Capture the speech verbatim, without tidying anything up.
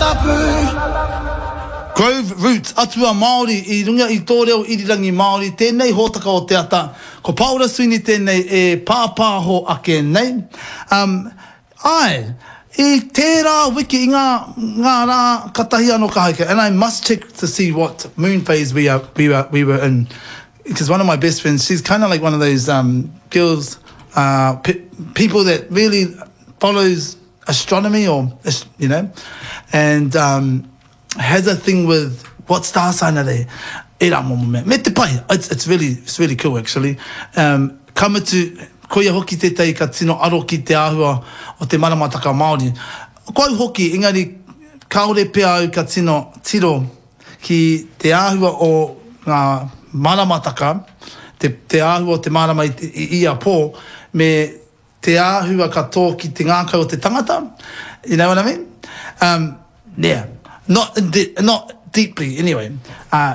Grove Roots, atua Māori, I runga I tō reo irirangi Māori, tēnei hōtaka o te ata, ko Paula Sweeney tēnei e pāpāho ake nei. Um, ai, I tērā wiki I ngā, ngā rā katahi anō kahika, and I must check to see what moon phase we, are, we, were, we were in, because one of my best friends, she's kind of like one of those um, girls, uh, pe people that really follows astronomy or, you know, and um, has a thing with what star sign are they? E rā momo mea. Me te pai. It's, it's really it's really cool actually. Um, Kamatu, koia hoki te tei ka tino aro ki te āhua o te maramataka Māori. Koe hoki, engari, kaore pea au ka tino tiro ki te āhua o ngā maramataka, te, te āhua o te marama I, te, I ia pō, me te āhua ka tō ki te ngākau o te tangata. You know what I mean? Um, yeah. Not, not deeply, anyway. Uh,